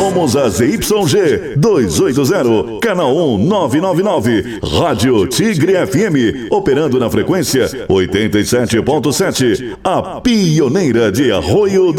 Somos a ZYG 280, canal 1999, Rádio Tigre FM, operando na frequência 87.7, a pioneira de Arroio